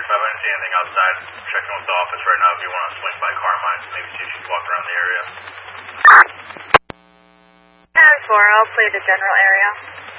if I don't see anything outside, checking with the office right now if you want to swing by Carmine, maybe see if you can walk around the area. 4, I'll play the general area.